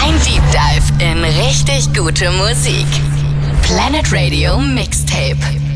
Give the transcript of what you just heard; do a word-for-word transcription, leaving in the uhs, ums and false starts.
Ein Deep Dive in richtig gute Musik. Planet Radio Mixtape.